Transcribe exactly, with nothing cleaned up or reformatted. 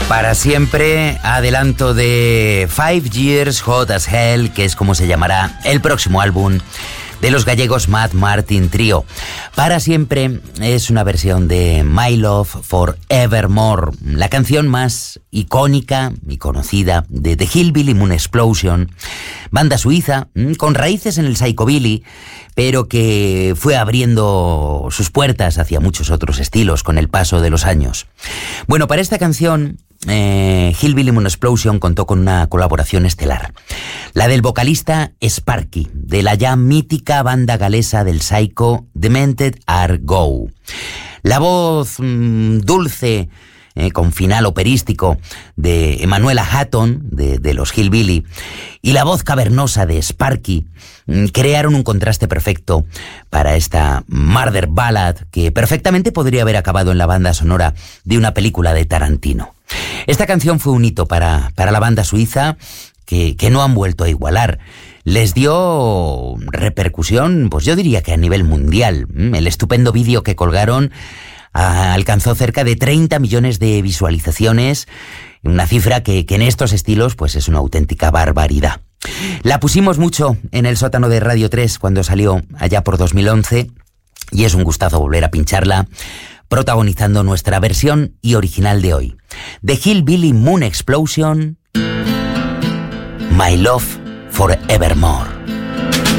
Para siempre, adelanto de Five Years Hot as Hell, que es como se llamará el próximo álbum de los gallegos Mad Martin Trio. Para siempre es una versión de My Love Forevermore, la canción más icónica y conocida de The Hillbilly Moon Explosion, banda suiza con raíces en el psychobilly, pero que fue abriendo sus puertas hacia muchos otros estilos con el paso de los años. Bueno, para esta canción, eh, Hillbilly Moon Explosion contó con una colaboración estelar, la del vocalista Sparky, de la ya mítica banda galesa del psycho Demented Are Go. La voz mmm, dulce, eh, con final operístico, de Emanuela Hatton, de, de los Hillbilly, y la voz cavernosa de Sparky mmm, crearon un contraste perfecto para esta murder ballad que perfectamente podría haber acabado en la banda sonora de una película de Tarantino. Esta canción fue un hito para, para la banda suiza que, que no han vuelto a igualar. Les dio repercusión, pues yo diría que a nivel mundial. El estupendo vídeo que colgaron ah, alcanzó cerca de treinta millones de visualizaciones, una cifra que, que en estos estilos pues es una auténtica barbaridad. La pusimos mucho en el sótano de Radio tres cuando salió allá por dos mil once y es un gustazo volver a pincharla, protagonizando nuestra versión y original de hoy. The Hillbilly Moon Explosion, My Love Forevermore.